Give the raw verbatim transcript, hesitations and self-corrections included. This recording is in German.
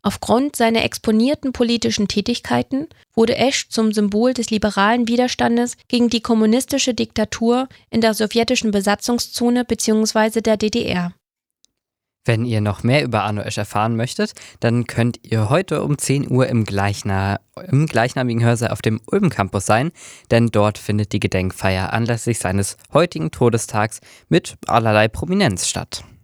Aufgrund seiner exponierten politischen Tätigkeiten wurde Esch zum Symbol des liberalen Widerstandes gegen die kommunistische Diktatur in der sowjetischen Besatzungszone bzw. der D D R. Wenn ihr noch mehr über Arno Esch erfahren möchtet, dann könnt ihr heute um zehn Uhr im, gleichna- im gleichnamigen Hörsaal auf dem Ulm Campus sein, denn dort findet die Gedenkfeier anlässlich seines heutigen Todestags mit allerlei Prominenz statt.